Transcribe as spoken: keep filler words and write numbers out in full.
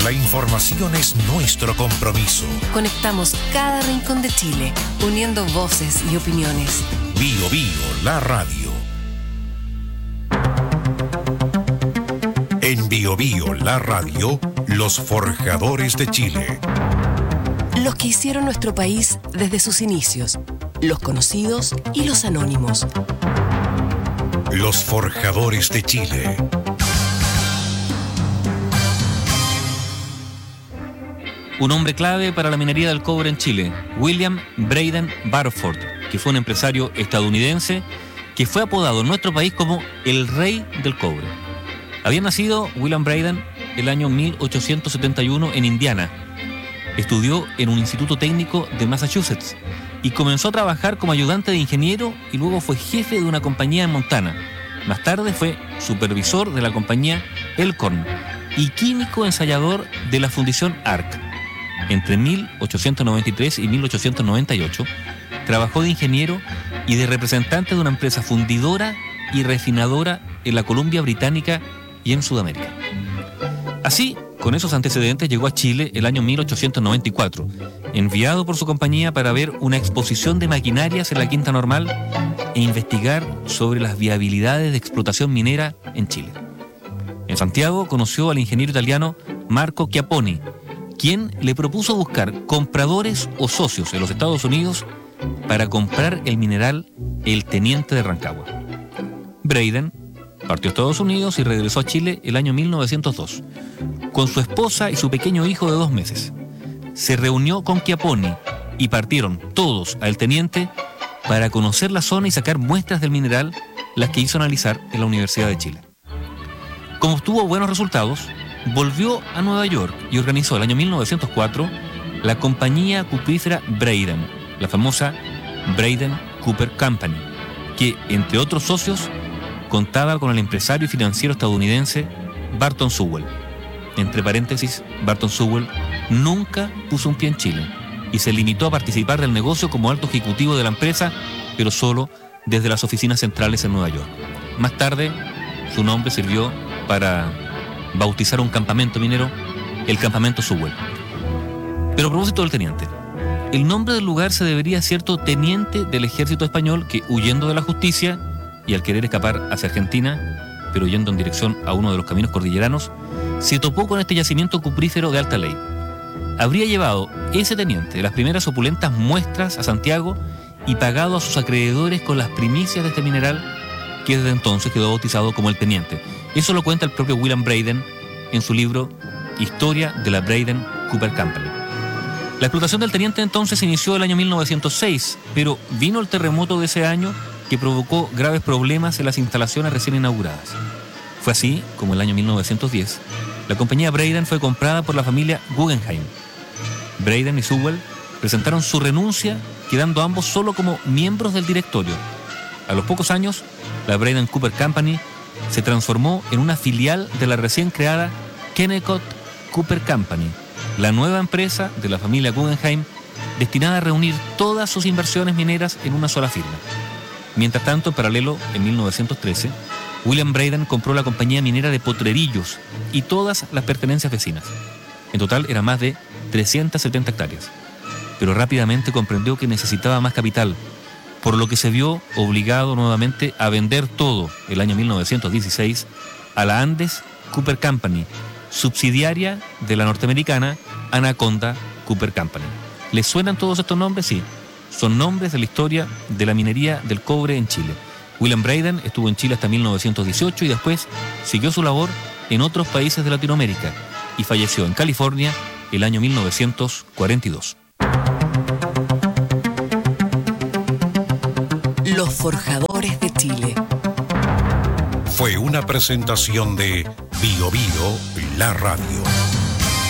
La información es nuestro compromiso. Conectamos cada rincón de Chile, uniendo voces y opiniones. Bio Bio, la radio. En Bio Bio, la radio, los forjadores de Chile. Los que hicieron nuestro país desde sus inicios, los conocidos y los anónimos. Los forjadores de Chile. Un hombre clave para la minería del cobre en Chile, William Braden Barford, que fue un empresario estadounidense que fue apodado en nuestro país como el rey del cobre. Había nacido William Braden el año mil ochocientos setenta y uno en Indiana. Estudió en un instituto técnico de Massachusetts y comenzó a trabajar como ayudante de ingeniero y luego fue jefe de una compañía en Montana. Más tarde fue supervisor de la compañía Elkhorn y químico ensayador de la Fundición A R C. Entre mil ochocientos noventa y tres y mil ochocientos noventa y ocho trabajó de ingeniero y de representante de una empresa fundidora y refinadora en la Columbia Británica y en Sudamérica. Así, con esos antecedentes, llegó a Chile el año mil ochocientos noventa y cuatro, enviado por su compañía para ver una exposición de maquinarias en la Quinta Normal e investigar sobre las viabilidades de explotación minera en Chile. En Santiago conoció al ingeniero italiano Marco Chiapponi, quien le propuso buscar compradores o socios en los Estados Unidos para comprar el mineral El Teniente de Rancagua. Braden partió a Estados Unidos y regresó a Chile el año mil novecientos dos, con su esposa y su pequeño hijo de dos meses. Se reunió con Chiapponi y partieron todos a El Teniente para conocer la zona y sacar muestras del mineral, las que hizo analizar en la Universidad de Chile. Como obtuvo buenos resultados, volvió a Nueva York y organizó el año mil novecientos cuatro la compañía cuprífera Braden, la famosa Braden Copper Company, que, entre otros socios, contaba con el empresario y financiero estadounidense Barton Sewell. Entre paréntesis, Barton Sewell nunca puso un pie en Chile y se limitó a participar del negocio como alto ejecutivo de la empresa, pero solo desde las oficinas centrales en Nueva York. Más tarde, su nombre sirvió para bautizar un campamento minero, el Campamento Sewell. Pero a propósito del teniente, el nombre del lugar se debería a cierto teniente del ejército español que, huyendo de la justicia y al querer escapar hacia Argentina, pero yendo en dirección a uno de los caminos cordilleranos, se topó con este yacimiento cuprífero de alta ley. Habría llevado ese teniente las primeras opulentas muestras a Santiago y pagado a sus acreedores con las primicias de este mineral, que desde entonces quedó bautizado como el Teniente. Eso lo cuenta el propio William Braden en su libro Historia de la Braden Copper Company. La explotación del Teniente entonces se inició el año mil novecientos seis, pero vino el terremoto de ese año que provocó graves problemas en las instalaciones recién inauguradas. Fue así como en el año mil novecientos diez, la compañía Braden fue comprada por la familia Guggenheim. Braden y Sewell presentaron su renuncia, quedando ambos solo como miembros del directorio. A los pocos años, la Braden Copper Company se transformó en una filial de la recién creada Kennecott Copper Company, la nueva empresa de la familia Guggenheim destinada a reunir todas sus inversiones mineras en una sola firma. Mientras tanto, en paralelo, en mil novecientos trece, William Braden compró la compañía minera de Potrerillos y todas las pertenencias vecinas. En total eran más de trescientas setenta hectáreas. Pero rápidamente comprendió que necesitaba más capital, por lo que se vio obligado nuevamente a vender todo el año mil novecientos dieciséis a la Andes Copper Company, subsidiaria de la norteamericana Anaconda Copper Company. ¿Les suenan todos estos nombres? Sí. Son nombres de la historia de la minería del cobre en Chile. William Braden estuvo en Chile hasta mil novecientos dieciocho y después siguió su labor en otros países de Latinoamérica y falleció en California el año mil novecientos cuarenta y dos. Los forjadores de Chile. Fue una presentación de Bio Bio, la radio.